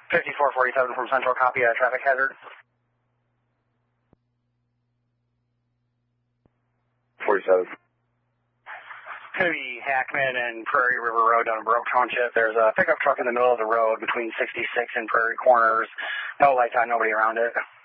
5447 from Central, copy a traffic hazard. 47. It's going to be Hackman and Prairie River Road down in Baroque Township. There's a pickup truck in the middle of the road between 66 and Prairie Corners. No lights on, nobody around it.